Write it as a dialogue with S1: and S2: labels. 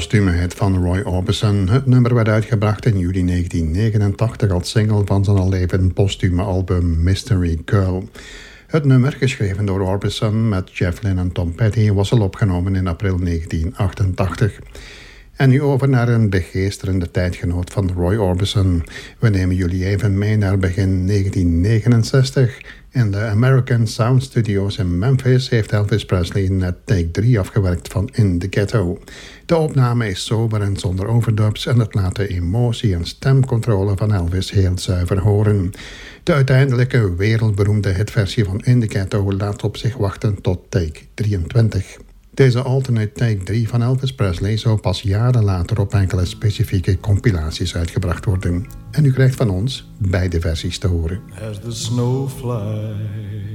S1: postume hit van Roy Orbison. Het nummer werd uitgebracht in juli 1989 als single van zijn al even postume album Mystery Girl. Het nummer, geschreven door Orbison met Jeff Lynne en Tom Petty, was al opgenomen in april 1988. En nu over naar een begeesterende tijdgenoot van Roy Orbison. We nemen jullie even mee naar begin 1969. In de American Sound Studios in Memphis heeft Elvis Presley net take 3 afgewerkt van In the Ghetto. De opname is sober en zonder overdubs en het laat de emotie en stemcontrole van Elvis heel zuiver horen. De uiteindelijke wereldberoemde hitversie van In the Ghetto laat op zich wachten tot take 23. Deze alternate take 3 van Elvis Presley zou pas jaren later op enkele specifieke compilaties uitgebracht worden. En u krijgt van ons beide versies te horen.
S2: As the snow flies